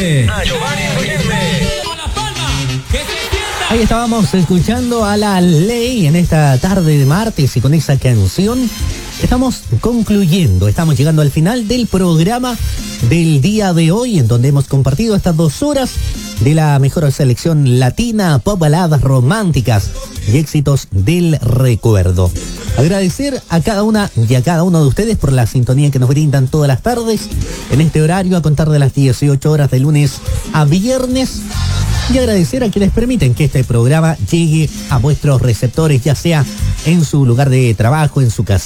Fernández. Ahí estábamos escuchando a La Ley en esta tarde de martes y con esa canción estamos concluyendo, estamos llegando al final del programa del día de hoy, en donde hemos compartido estas 2 horas de la mejor selección latina, pop, baladas románticas y éxitos del recuerdo. Agradecer a cada una y a cada uno de ustedes por la sintonía que nos brindan todas las tardes en este horario a contar de las 18 horas de lunes a viernes. Y agradecer a quienes permiten que este programa llegue a vuestros receptores, ya sea en su lugar de trabajo, en su casa.